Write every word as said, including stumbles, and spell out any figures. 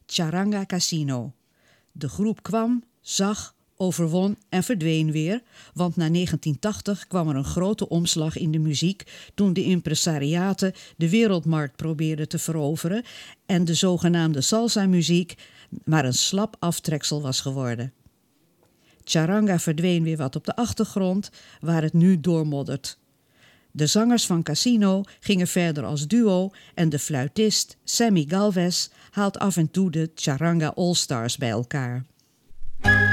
Charanga Casino. De groep kwam, zag, overwon en verdween weer, want na negentien tachtig kwam er een grote omslag in de muziek toen de impresariaten de wereldmarkt probeerden te veroveren en de zogenaamde salsa-muziek maar een slap aftreksel was geworden. Charanga verdween weer wat op de achtergrond, waar het nu doormoddert. De zangers van Casino gingen verder als duo en de fluitist Sammy Galvez haalt af en toe de Charanga All-Stars bij elkaar.